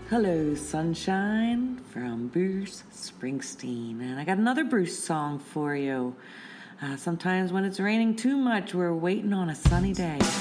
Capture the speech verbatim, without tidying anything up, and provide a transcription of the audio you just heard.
Hello, Sunshine from Bruce Springsteen. And I got another Bruce song for you. Uh, sometimes when it's raining too much, we're waiting on a sunny day.